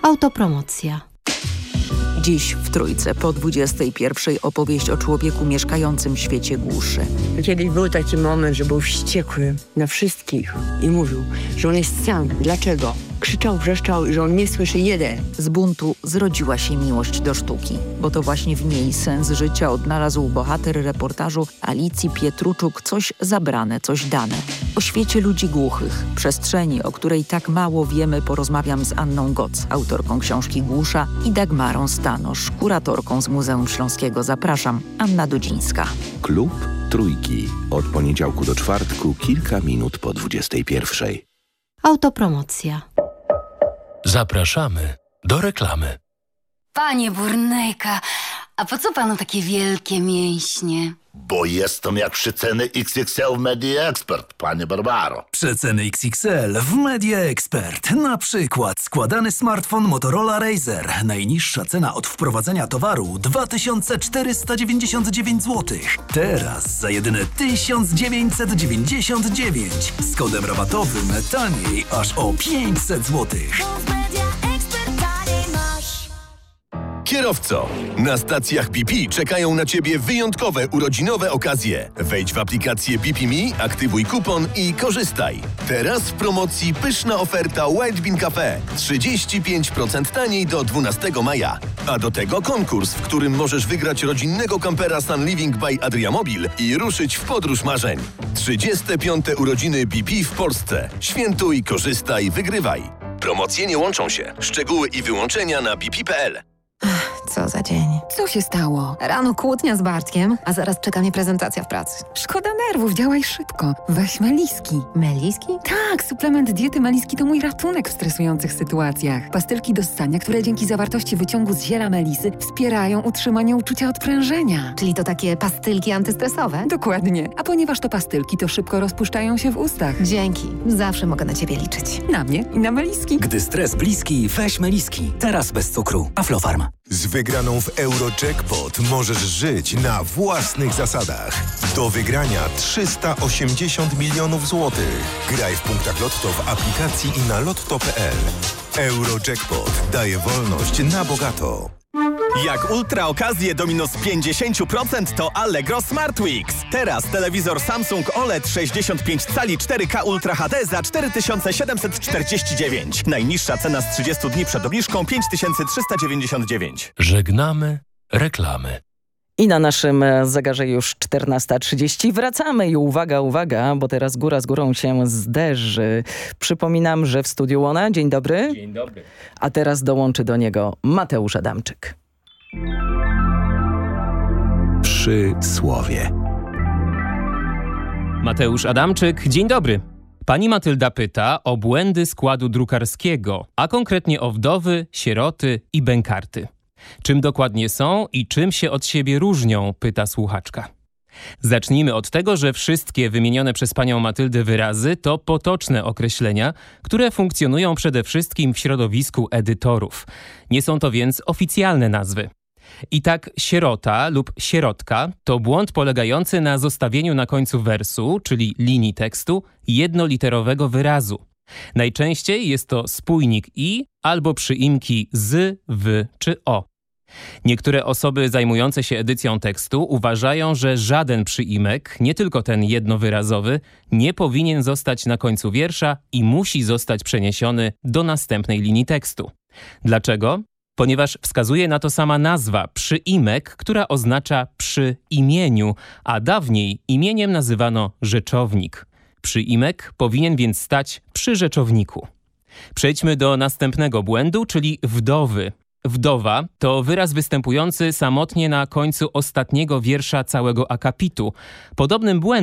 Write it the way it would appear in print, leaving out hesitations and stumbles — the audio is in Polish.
Autopromocja. Dziś w Trójce po 21:00 opowieść o człowieku mieszkającym w świecie głuszy. Kiedyś był taki moment, że był wściekły na wszystkich i mówił, że on jest sam. Dlaczego? Krzyczał, wrzeszczał i że on nie słyszy jeden. Z buntu zrodziła się miłość do sztuki, bo to właśnie w niej sens życia odnalazł bohater reportażu Alicji Pietruczuk Coś zabrane, coś dane. O świecie ludzi głuchych, przestrzeni, o której tak mało wiemy, porozmawiam z Anną Goc, autorką książki Głusza, i Dagmarą Stanosz, kuratorką z Muzeum Śląskiego. Zapraszam, Anna Dudzińska. Klub Trójki. Od poniedziałku do czwartku, kilka minut po 21:00. Autopromocja. Zapraszamy do reklamy. Panie Burnejka, a po co panu takie wielkie mięśnie? Bo jestem jak przeceny XXL w Media Expert, panie Barbaro. Przeceny XXL w Media Expert. Na przykład składany smartfon Motorola Razr. Najniższa cena od wprowadzenia towaru 2499 zł. Teraz za jedyne 1999. Z kodem rabatowym taniej aż o 500 zł. Kierowco, na stacjach BP czekają na Ciebie wyjątkowe urodzinowe okazje. Wejdź w aplikację BP Me, aktywuj kupon i korzystaj. Teraz w promocji pyszna oferta Wild Bean Cafe. 35% taniej do 12 maja. A do tego konkurs, w którym możesz wygrać rodzinnego kampera Sun Living by Adriamobil i ruszyć w podróż marzeń. 35. urodziny BP w Polsce. Świętuj, korzystaj, wygrywaj. Promocje nie łączą się. Szczegóły i wyłączenia na bp.pl. Co za dzień. Co się stało? Rano kłótnia z Bartkiem, a zaraz czeka mnie prezentacja w pracy. Szkoda nerwów, działaj szybko. Weź Meliski. Meliski? Tak, suplement diety Meliski to mój ratunek w stresujących sytuacjach. Pastylki do ssania, które dzięki zawartości wyciągu z ziela melisy wspierają utrzymanie uczucia odprężenia. Czyli to takie pastylki antystresowe? Dokładnie. A ponieważ to pastylki, to szybko rozpuszczają się w ustach. Dzięki. Zawsze mogę na Ciebie liczyć. Na mnie i na Meliski. Gdy stres bliski, weź Meliski. Teraz bez cukru. Aflofarm. Z wygraną w Eurojackpot możesz żyć na własnych zasadach. Do wygrania 380 milionów złotych. Graj w punktach Lotto w aplikacji i na lotto.pl. Eurojackpot daje wolność na bogato. Jak ultra okazje do minus 50% to Allegro Smart Weeks. Teraz telewizor Samsung OLED 65 cali 4K Ultra HD za 4749. Najniższa cena z 30 dni przed obniżką 5399. Żegnamy reklamy. I na naszym zegarze już 14:30. Wracamy i uwaga, bo teraz góra z górą się zderzy. Przypominam, że w studiu Łona. Dzień dobry. Dzień dobry. A teraz dołączy do niego Mateusz Adamczyk. Przysłowie. Mateusz Adamczyk, dzień dobry. Pani Matylda pyta o błędy składu drukarskiego, a konkretnie o wdowy, sieroty i bękarty. Czym dokładnie są i czym się od siebie różnią, pyta słuchaczka. Zacznijmy od tego, że wszystkie wymienione przez panią Matyldę wyrazy to potoczne określenia, które funkcjonują przede wszystkim w środowisku edytorów. Nie są to więc oficjalne nazwy. I tak sierota lub sierotka to błąd polegający na zostawieniu na końcu wersu, czyli linii tekstu, jednoliterowego wyrazu. Najczęściej jest to spójnik i albo przyimki z, w czy o. Niektóre osoby zajmujące się edycją tekstu uważają, że żaden przyimek, nie tylko ten jednowyrazowy, nie powinien zostać na końcu wiersza i musi zostać przeniesiony do następnej linii tekstu. Dlaczego? Ponieważ wskazuje na to sama nazwa przyimek, która oznacza przy imieniu, a dawniej imieniem nazywano rzeczownik. Przyimek powinien więc stać przy rzeczowniku. Przejdźmy do następnego błędu, czyli wdowy. Wdowa to wyraz występujący samotnie na końcu ostatniego wiersza całego akapitu. Podobnym błędem